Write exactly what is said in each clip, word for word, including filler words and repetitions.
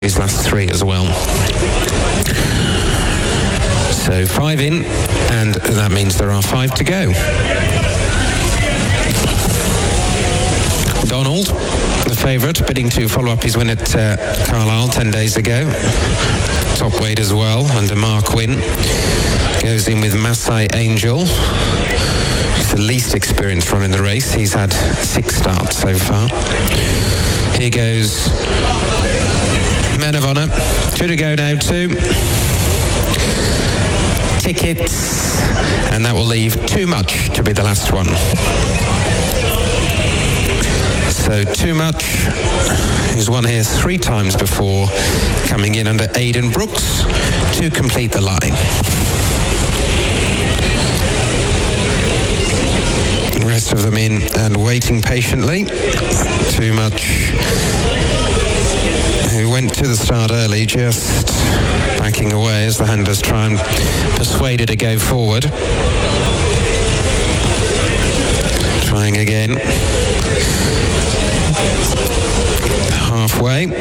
his last three as well. So five in, and that means there are five to go. Donald, the favourite, bidding to follow up his win at uh, Carlisle ten days ago. Top weight as well, under Mark Wynn. Goes in with Masai Angel. He's the least experienced runner in the race. He's had six starts so far. Here goes Men of Honour. Two to go now, two. Tickets. And that will leave Too Much to be the last one. So Too Much, who's won here three times before, coming in under Aidan Brooks to complete the line. The rest of them in and waiting patiently. Too Much, who went to the start early, just backing away as the handlers try and persuade her to go forward. Trying again. Halfway.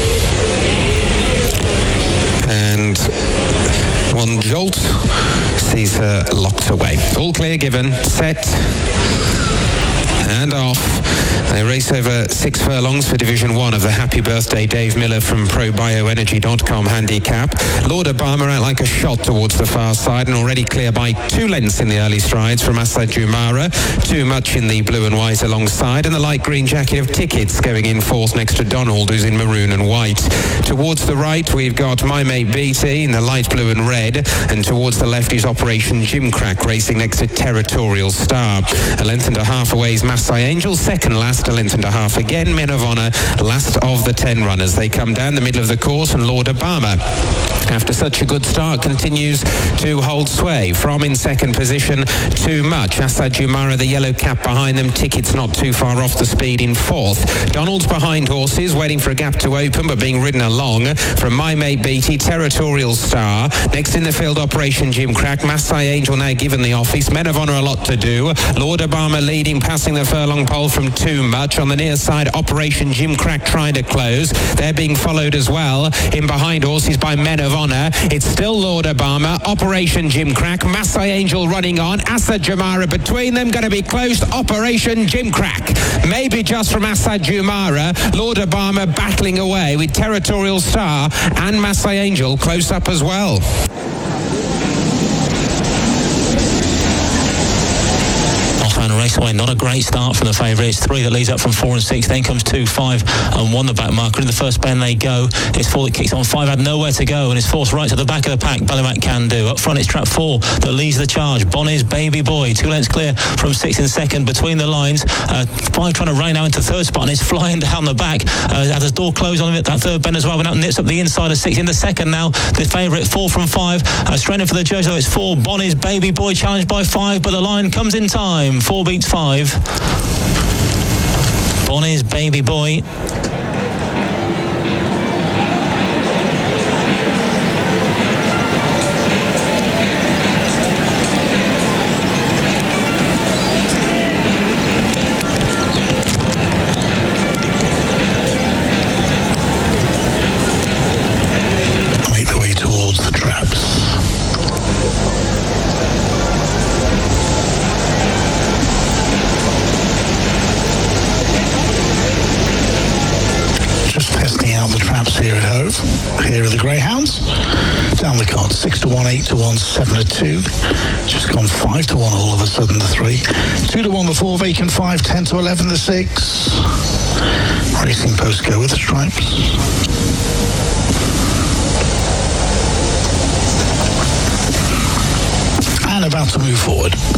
And one jolt sees her locked away. All clear given, set, and off. They race over six furlongs for Division one of the Happy Birthday Dave Miller from pro bioenergy dot com handicap. Lord Obama out like a shot towards the far side and already clear by two lengths in the early strides from Asa Jumara. Too Much in the blue and white alongside, and the light green jacket of Tickets going in fourth next to Donald, who's in maroon and white. Towards the right we've got My Mate Beatty in the light blue and red, and towards the left is Operation Jimcrack racing next to Territorial Star. A length and a half away is Masai Angel, second last, a length and a half again. Men of Honour, last of the ten runners. They come down the middle of the course, and Lord Obama, after such a good start, continues to hold sway. From in second position, Too Much. Asad Jumara, the yellow cap behind them. Tickets not too far off the speed in fourth. Donald's behind horses, waiting for a gap to open, but being ridden along from My Mate Beatty, Territorial Star. Next in the field, Operation Jimcrack. Masai Angel now given the office. Men of Honour a lot to do. Lord Obama leading, passing the furlong pole from Too Much. On the near side, Operation Jimcrack trying to close. They're being followed as well in behind horses by Men of Honour. It's still Lord Obama, Operation Jimcrack, Masai Angel running on, Asad Jumara between them, going to be close. Operation Jimcrack, maybe just from Asad Jumara. Lord Obama battling away with Territorial Star and Masai Angel close up as well. Raceway, not a great start from the favourite. It's three that leads up from four and six. Then comes two, five, and one the back marker. In the first bend they go. It's four that kicks on. Five had nowhere to go, and it's forced right to the back of the pack. Ballymac Can Do. Up front, it's trap four that leads the charge. Bonnie's Baby Boy, two lengths clear from six in second. Between the lines, uh, five trying to rain out into third spot, and it's flying down the back. Uh, has the door closed on him at that third bend as well. But now nips up the inside of six in the second now. The favourite, four from five. Uh, straining for the judge, though, it's four. Bonnie's Baby Boy challenged by five, but the line comes in time. Four beats five. Bonnie's Baby Boy. Make the way towards the traps. Out the traps here at Hove. Here are the greyhounds. Down the card, six to one, eight to one, seven to two. Just gone five to one all of a sudden, the three. Two to one, the four, vacant five, ten to eleven, the six. Racing Post go with the stripes. And about to move forward.